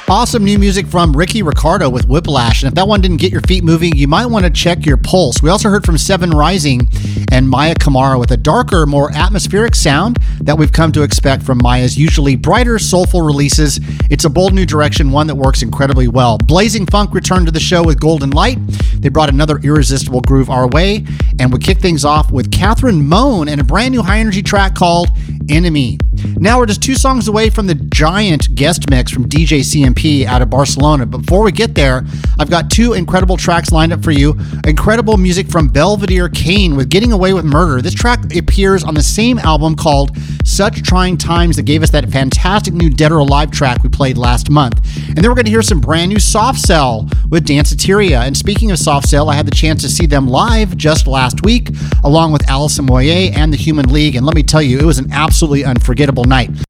Awesome new music from Ricky Ricardo with Whiplash. And if that one didn't get your feet moving, you might want to check your pulse. We also heard from Seven Rising and Maya Kamara with a darker, more atmospheric sound that we've come to expect from Maya's usually brighter, soulful releases. It's a bold new direction, one that works incredibly well. Blazing Funk returned to the show with Golden Light. They brought another irresistible groove our way, and we kick things off with Catherine Moan and a brand new high-energy track called Enemy. Now we're just 2 songs away from the giant guest mix from DJ CMP out of Barcelona. But before we get there, I've got 2 incredible tracks lined up for you. Incredible music from Belvedere Kane with Getting Away with Murder. This track appears on the same album called Such Trying Times that gave us that fantastic new Dead or Alive track we played last month. And then we're going to hear some brand new Soft Cell with Danceteria. And speaking of Soft Cell, I had the chance to see them live just last week, along with Alison Moyet and the Human League. And let me tell you, it was an absolutely unforgettable night.